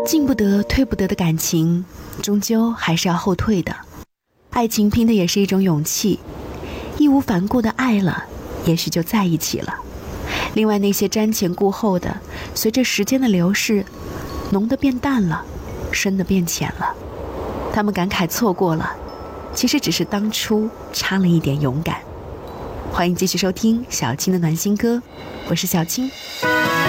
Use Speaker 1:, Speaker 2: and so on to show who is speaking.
Speaker 1: 进不得退不得的感情，终究还是要后退的。爱情拼的也是一种勇气，义无反顾的爱了，也许就在一起了。另外那些瞻前顾后的，随着时间的流逝，浓的变淡了，深的变浅了。他们感慨错过了，其实只是当初差了一点勇敢。欢迎继续收听小青的暖心歌，我是小青。